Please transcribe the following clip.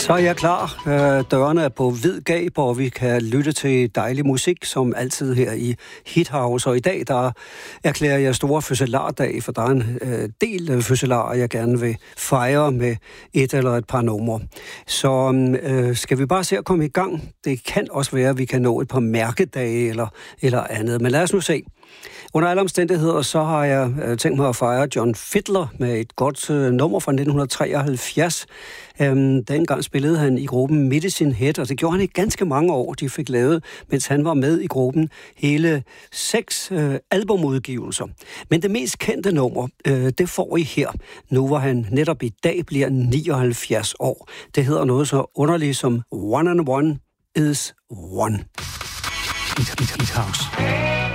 Så er jeg klar. Dørene er på vid gab, og vi kan lytte til dejlig musik, som altid her i Hit House. Og i dag, der erklærer jeg store fødselardag, for der er en del fødselarer, jeg gerne vil fejre med et eller et par numre. Så skal vi bare se at komme i gang? Det kan også være, at vi kan nå et par mærkedage eller andet. Men lad os nu se. Under alle omstændigheder, så har jeg tænkt mig at fejre John Fiedler med et godt nummer fra 1973. Dengang spillede han i gruppen Medicine Head, og det gjorde han i ganske mange år. De fik lavet, mens han var med i gruppen, hele 6 albumudgivelser. Men det mest kendte nummer, det får I her, nu hvor han netop i dag bliver 79 år. Det hedder noget så underligt som One and One is One. Hit House.